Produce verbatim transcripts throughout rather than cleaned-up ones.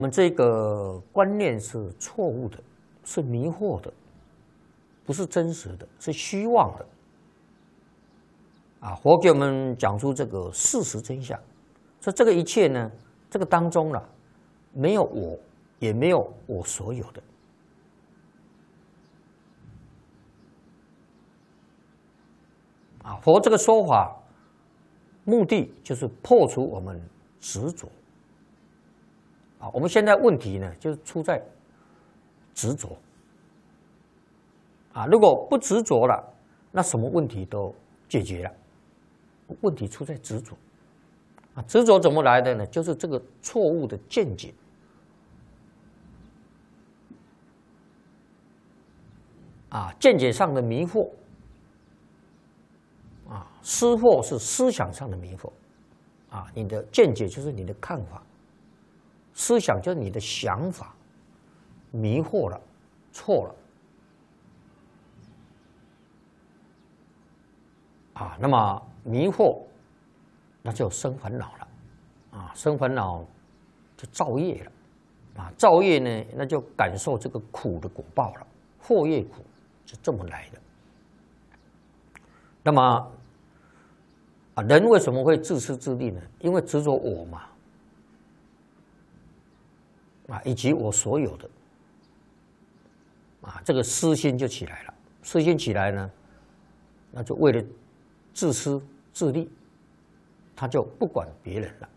我们这个观念是错误的，是迷惑的，不是真实的，是虚妄的。啊，佛给我们讲出这个事实真相，说这个一切呢，这个当中了，没有我，也没有我所有的。啊，佛这个说法，目的就是破除我们执着。啊，我们现在问题呢，就是出在执着。啊，如果不执着了，那什么问题都解决了。问题出在执着。啊，执着怎么来的呢？就是这个错误的见解。啊，见解上的迷惑。啊，思惑是思想上的迷惑。啊，你的见解就是你的看法。思想就是你的想法，迷惑了，错了，啊，那么迷惑，那就生烦恼了，啊，生烦恼就造业了，啊，造业呢，那就感受这个苦的果报了，祸业苦是这么来的。那么啊，人为什么会自私自利呢？因为执着我嘛。啊，以及我所有的，啊，这个私心就起来了。私心起来呢，那就为了自私自利，他就不管别人了。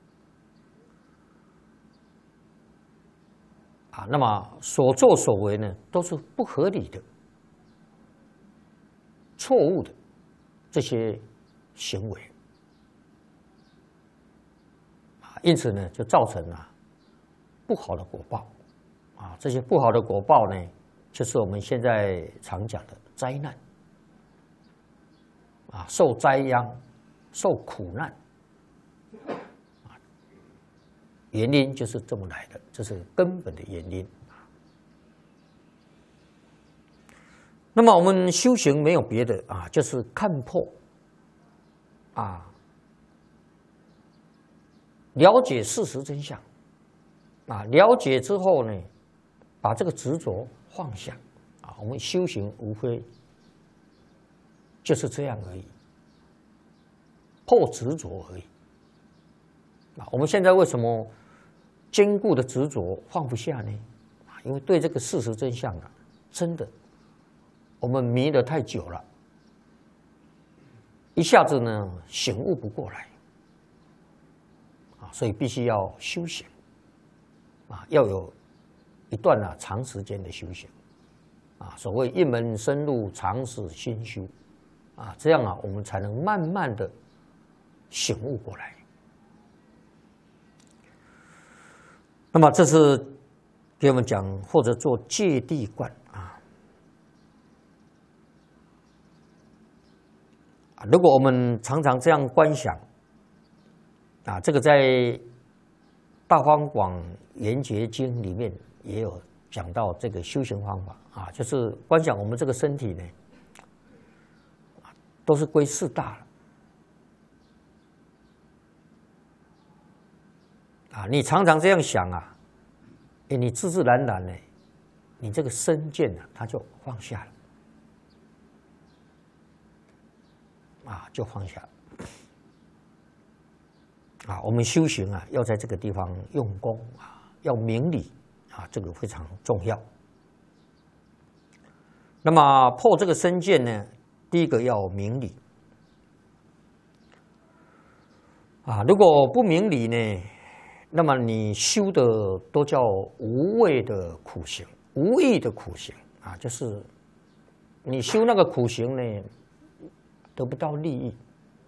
啊，那么所作所为呢，都是不合理的、错误的这些行为。啊，因此呢，就造成了不好的果报，啊，这些不好的果报呢，就是我们现在常讲的灾难，啊，受灾殃，受苦难，啊，原因就是这么来的，这是根本的原因。那么我们修行没有别的啊，就是看破，啊，了解事实真相。啊，了解之后呢，把这个执着放下，啊，我们修行无非就是这样而已，破执着而已。啊，我们现在为什么坚固的执着放不下呢？啊，因为对这个事实真相啊，真的我们迷得太久了，一下子呢醒悟不过来，啊，所以必须要修行。啊，要有一段啊长时间的修行，啊，所谓一门深入，长时心修，啊，这样啊，我们才能慢慢的醒悟过来。那么这是给我们讲，或者做戒谛观啊。如果我们常常这样观想，啊，这个在《大方广圆觉经》里面也有讲到这个修行方法啊，就是观想我们这个身体呢，都是归四大了啊。你常常这样想啊，哎，你自自然然呢，你这个身见啊，它就放下了啊，就放下了。啊，我们修行啊，要在这个地方用功啊，要明理啊，这个非常重要。那么破这个身见呢，第一个要明理啊，如果不明理呢，那么你修的都叫无谓的苦行，无益的苦行啊，就是你修那个苦行呢，得不到利益。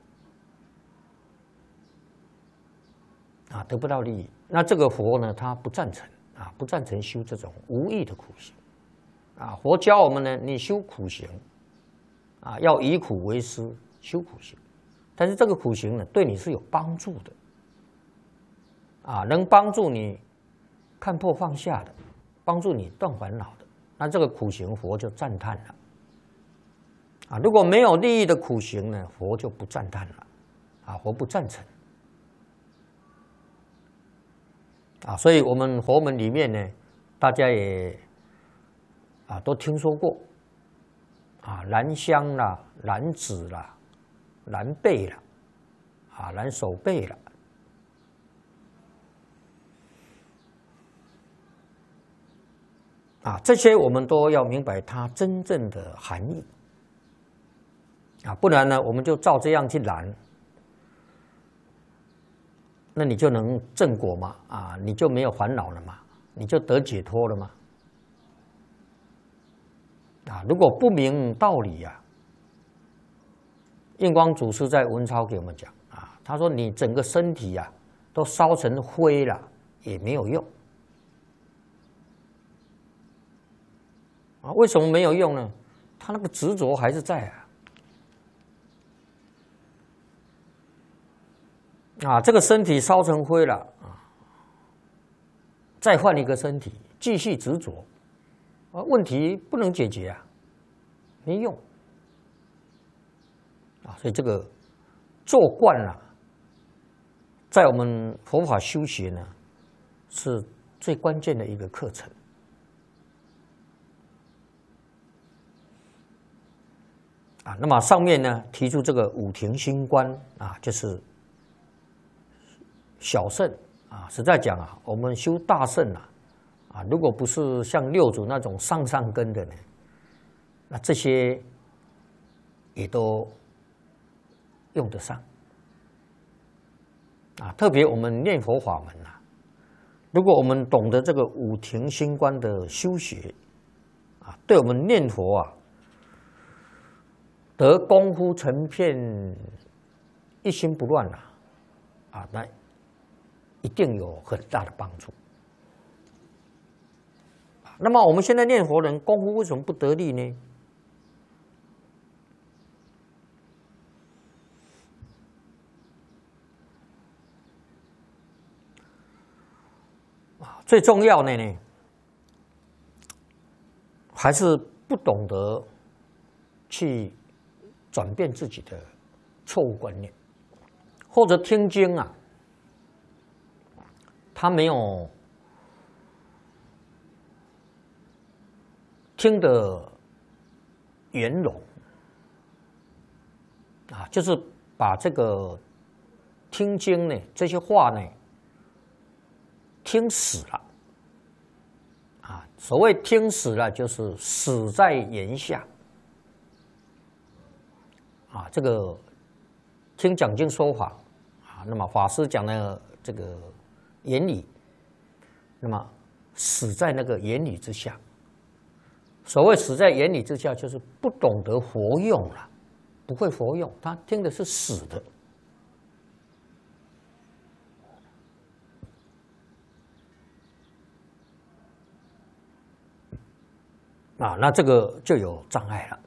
啊，得不到利益，那这个佛呢，他不赞成啊，不赞成修这种无益的苦行，啊，佛教我们呢，你修苦行，啊，要以苦为师，修苦行，但是这个苦行呢，对你是有帮助的，啊，能帮助你看破放下的，帮助你断烦恼的，那这个苦行佛就赞叹了，啊，如果没有利益的苦行呢，佛就不赞叹了，啊，佛不赞成。 啊，所以我们佛门里面呢，大家也啊都听说过啊，燃香啦、燃纸啦、燃被啦、啊燃手被啦。啊，这些我们都要明白它真正的含义啊，不然呢，我们就照这样去燃，那你就能正果嘛，啊，你就没有烦恼了嘛，你就得解脱了嘛。啊，如果不明道理呀、啊，印光祖师在文钞给我们讲啊，他说你整个身体呀、啊、都烧成灰了，也没有用。啊，为什么没有用呢？他那个执着还是在啊。啊，这个身体烧成灰了啊，再换一个身体，继续执着，啊，问题不能解决啊，没用。啊，所以这个做惯了，在我们佛法修学呢，是最关键的一个课程。啊，那么上面呢提出这个五停心观啊，就是小乘啊，实在讲啊，我们修大乘啊，啊，如果不是像六祖那种上上根的呢，那这些也都用得上啊。特别我们念佛法门啊，如果我们懂得这个五停心观的修学啊，对我们念佛啊，得功夫成片，一心不乱啊，啊，那一定有很大的帮助。那么我们现在念佛人功夫为什么不得力呢？啊，最重要的呢，还是不懂得去转变自己的错误观念，或者听经啊，他没有听得圆融啊，就是把这个听经呢这些话呢听死了啊。所谓听死了，就是死在言下。啊，这个听讲经说法啊，那么法师讲的这个言理，那么死在那个言理之下。所谓死在言理之下，就是不懂得佛用了，不会佛用，他听的是死的。啊，那这个就有障碍了。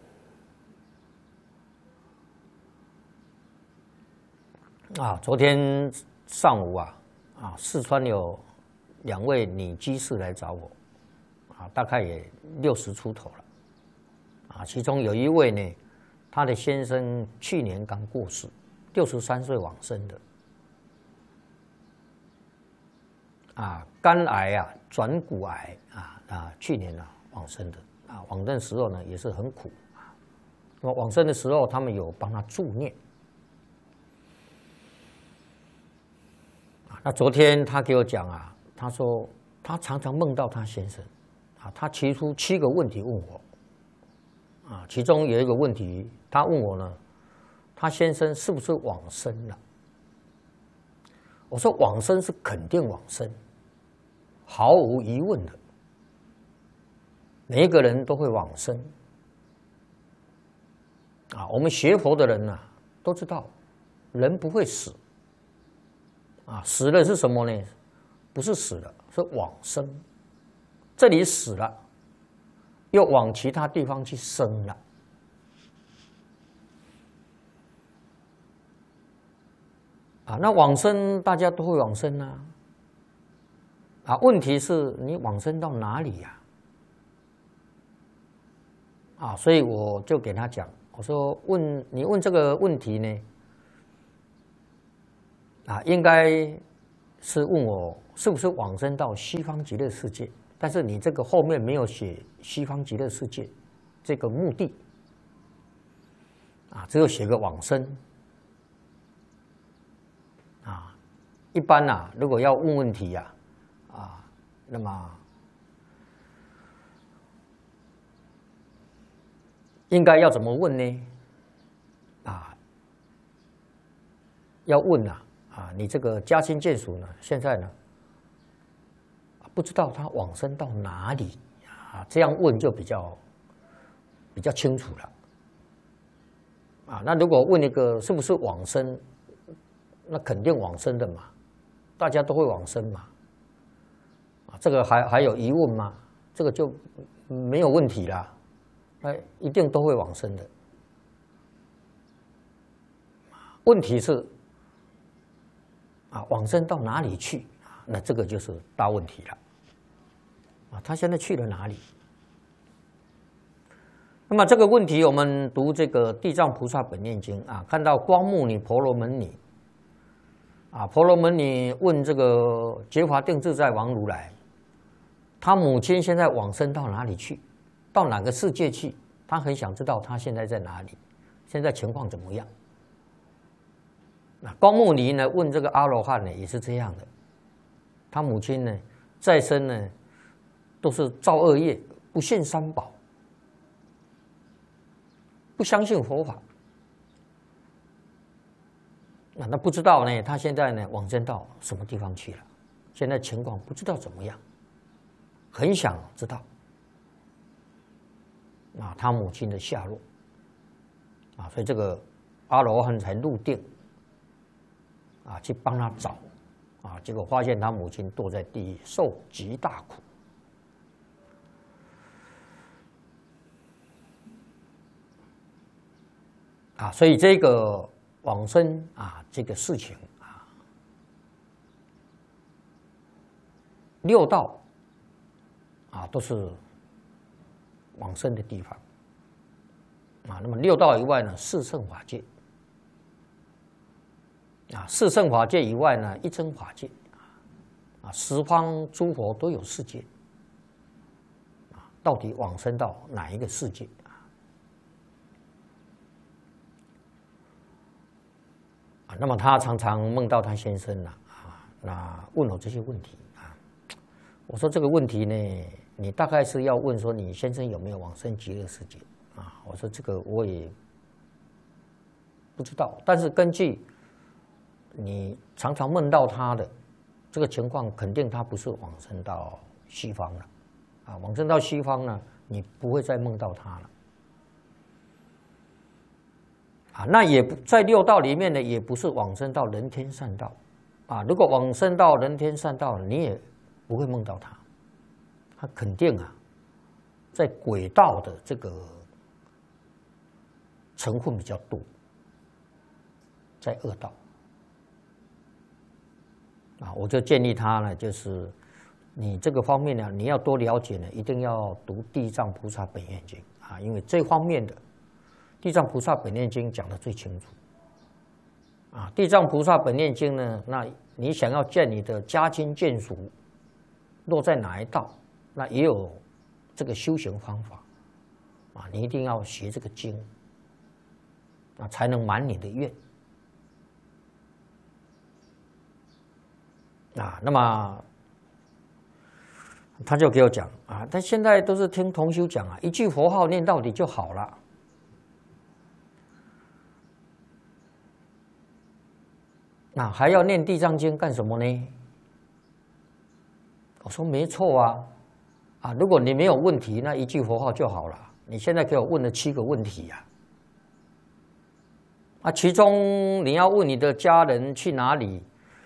啊，昨天上午啊，啊，四川有两位女居士来找我，啊，大概也六十出头了，啊，其中有一位呢，她的先生去年刚过世，六十三岁往生的，啊，肝癌啊，转骨癌啊啊，去年啊往生的，啊，往生的时候呢也是很苦啊，那么往生的时候他们有帮他助念。那昨天他给我讲啊，他说他常常梦到他先生，啊，他提出七个问题问我，啊，其中有一个问题，他问我呢，他先生是不是往生了？我说往生是肯定往生，毫无疑问的，每一个人都会往生，啊，我们学佛的人呐、啊，都知道，人不会死。啊，死了是什么呢？不是死了，是往生。这里死了，又往其他地方去生了。啊，那往生大家都会往生啊。啊，问题是你往生到哪里呀、啊？啊，所以我就给他讲，我说问你问这个问题呢？啊，应该是问我是不是往生到西方极乐世界？但是你这个后面没有写西方极乐世界这个目的啊，只有写个往生啊。一般呐、啊，如果要问问题呀、啊，啊，那么应该要怎么问呢？啊，要问呐、啊，啊，你这个家亲眷属呢，现在呢？不知道他往生到哪里啊？这样问就比较比较清楚了啊。那如果问一个是不是往生，那肯定往生的嘛，大家都会往生嘛。啊，这个还还有疑问吗？这个就没有问题啦，那一定都会往生的。问题是啊，往生到哪里去啊？那这个就是大问题了。啊，他现在去了哪里？那么这个问题，我们读这个《地藏菩萨本愿经》啊，看到光目女婆罗门女啊，婆罗门女问这个觉华定自在王如来，他母亲现在往生到哪里去？到哪个世界去？他很想知道他现在在哪里，现在情况怎么样？那光目女呢问这个阿罗汉呢，也是这样的，他母亲呢在生呢。都是造恶业，不信三宝，不相信佛法。那那不知道呢？他现在呢往生到什么地方去了？现在情况不知道怎么样，很想知道啊，他母亲的下落啊，所以这个阿罗汉才入定啊，去帮他找啊，结果发现他母亲堕在地狱，受极大苦。啊，所以这个往生啊，这个事情啊，六道啊都是往生的地方啊。那么六道以外呢，四圣法界啊，四圣法界以外呢，一真法界啊，十方诸佛都有世界啊，到底往生到哪一个世界？啊，那么他常常梦到他先生了啊，那问我这些问题啊，我说这个问题呢，你大概是要问说你先生有没有往生极乐世界啊？我说这个我也不知道，但是根据你常常梦到他的这个情况，肯定他不是往生到西方了啊，往生到西方呢，你不会再梦到他了。啊，那也不在六道里面呢，也不是往生到人天善道，啊，如果往生到人天善道，你也不会梦到他，他肯定啊，在鬼道的这个成分比较多，在恶道，啊，我就建议他呢，就是你这个方面呢，你要多了解呢，一定要读《地藏菩萨本愿经》啊，因为这方面的。地藏菩萨本愿经讲得最清楚，啊，地藏菩萨本愿经呢，那你想要见你的家亲眷属落在哪一道，那也有这个修行方法，啊，你一定要学这个经，啊，才能满你的愿，啊，那么他就给我讲啊，但现在都是听同修讲啊，一句佛号念到底就好了。那还要念地藏经干什么呢？我说没错啊，啊，如果你没有问题，那一句佛号就好了。你现在给我问了七个问题呀、啊，啊，其中你要问你的家人去哪里，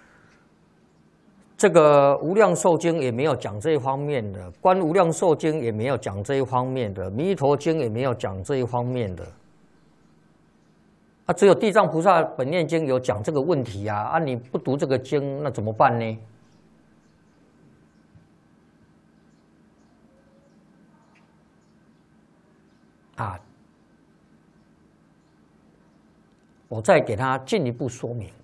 这个无量寿经也没有讲这一方面的，观无量寿经也没有讲这一方面的，弥陀经也没有讲这一方面的。啊，只有地藏菩萨本愿经有讲这个问题啊！啊，你不读这个经，那怎么办呢？啊，我再给他进一步说明